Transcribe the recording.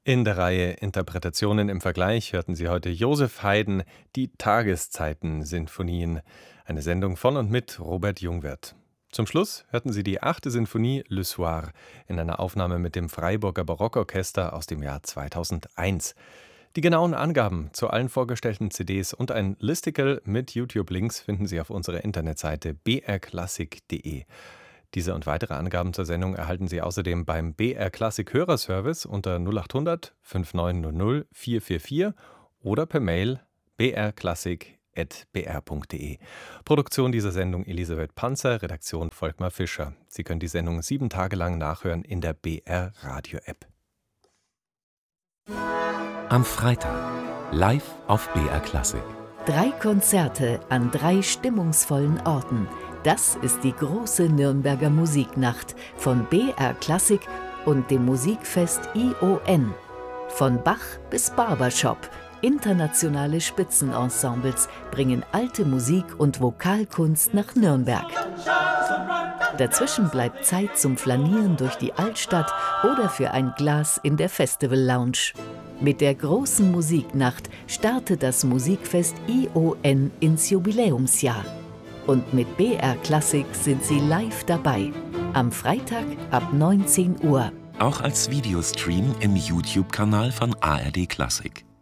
In der Reihe Interpretationen im Vergleich hörten Sie heute Joseph Haydn, die Tageszeiten-Sinfonien, eine Sendung von und mit Robert Jungwirth. Zum Schluss hörten Sie die 8. Sinfonie Le Soir in einer Aufnahme mit dem Freiburger Barockorchester aus dem Jahr 2001. Die genauen Angaben zu allen vorgestellten CDs und ein Listicle mit YouTube-Links finden Sie auf unserer Internetseite brklassik.de. Diese und weitere Angaben zur Sendung erhalten Sie außerdem beim BR Klassik Hörerservice unter 0800 5900 444 oder per Mail brklassik@br.de. Produktion dieser Sendung Elisabeth Panzer, Redaktion Volkmar Fischer. Sie können die Sendung 7 Tage lang nachhören in der BR Radio App. Am Freitag live auf BR Klassik. 3 Konzerte an 3 stimmungsvollen Orten. Das ist die große Nürnberger Musiknacht von BR Klassik und dem Musikfest ION. Von Bach bis Barbershop. Internationale Spitzenensembles bringen alte Musik und Vokalkunst nach Nürnberg. Dazwischen bleibt Zeit zum Flanieren durch die Altstadt oder für ein Glas in der Festival Lounge. Mit der großen Musiknacht startet das Musikfest ION ins Jubiläumsjahr. Und mit BR Klassik sind Sie live dabei. Am Freitag ab 19 Uhr. Auch als Videostream im YouTube-Kanal von ARD Klassik.